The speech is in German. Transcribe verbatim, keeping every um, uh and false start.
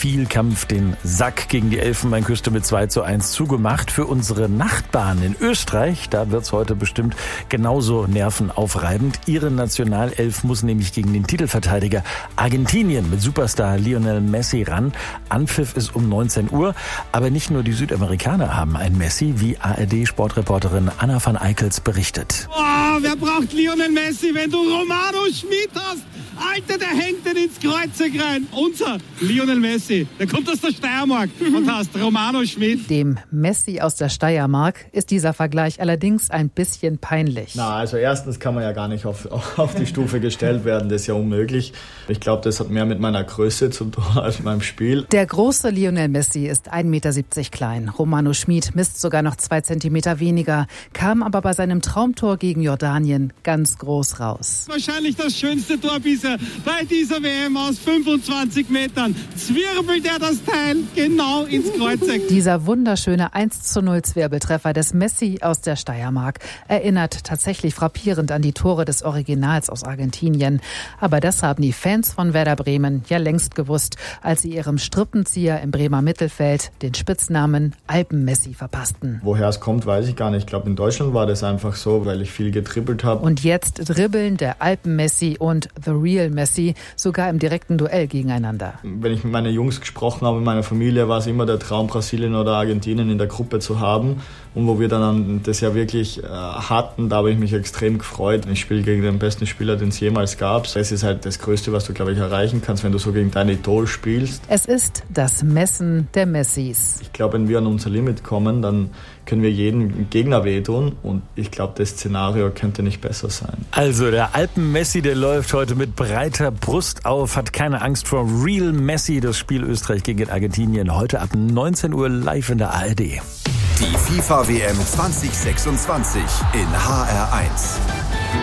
viel Kampf den Sack gegen die Elfenbeinküste mit zwei zu eins zugemacht. Für unsere Nachbarn in Österreich, da wird's heute bestimmt genauso nervenaufreibend. Ihre Nationalelf muss nämlich gegen den Titelverteidiger Argentinien mit Superstar Lionel Messi ran. Anpfiff ist um neunzehn Uhr. Aber nicht nur die Südamerikaner haben ein Messi, wie A R D-Sportreporterin Anna van Eickels berichtet. Oh, wer braucht Lionel Messi, wenn du Romano Schmid hast? Alter, der hängt den ins Kreuzeck rein. Unser Lionel Messi, der kommt aus der Steiermark und heißt Romano Schmid. Dem Messi aus der Steiermark ist dieser Vergleich allerdings ein bisschen peinlich. Na, also erstens kann man ja gar nicht auf, auf die Stufe gestellt werden, das ist ja unmöglich. Ich glaube, das hat mehr mit meiner Größe zu tun als mit meinem Spiel. Der große Lionel Messi ist ein Meter siebzig klein. Romano Schmid misst sogar noch zwei Zentimeter weniger, kam aber bei seinem Traumtor gegen Jordanien ganz groß raus. Wahrscheinlich das schönste Tor bisher bei dieser W M aus fünfundzwanzig Metern. Zwirbelt er das Teil genau ins Kreuzeck. Dieser wunderschöne eins zu null Zwirbeltreffer des Messi aus der Steiermark erinnert tatsächlich frappierend an die Tore des Originals aus Argentinien. Aber das haben die Fans von Werder Bremen ja längst gewusst, als sie ihrem Strippenzieher im Bremer Mittelfeld den Spitznamen Alpen-Messi verpassten. Woher es kommt, weiß ich gar nicht. Ich glaube, in Deutschland war das einfach so, weil ich viel getribbelt habe. Und jetzt dribbeln der Alpen-Messi und The Real Messi sogar im direkten Duell gegeneinander. Wenn ich mit meinen Jungs gesprochen habe, in meiner Familie, war es immer der Traum, Brasilien oder Argentinien in der Gruppe zu haben. Und wo wir dann das ja wirklich äh, hatten, da habe ich mich extrem gefreut. Ich spiele gegen den besten Spieler, den es jemals gab. Das ist halt das Größte, was du, glaube ich, erreichen kannst, wenn du so gegen dein Idol spielst. Es ist das Messen der Messis. Ich glaube, wenn wir an unser Limit kommen, dann können wir jedem Gegner wehtun. Und ich glaube, das Szenario könnte nicht besser sein. Also der Alpen-Messi, der läuft heute mit breiter Brust auf, hat keine Angst vor Real Messi. Das Spiel Österreich gegen Argentinien heute ab neunzehn Uhr live in der A R D. Die FIFA W M zwanzig sechsundzwanzig in H R eins.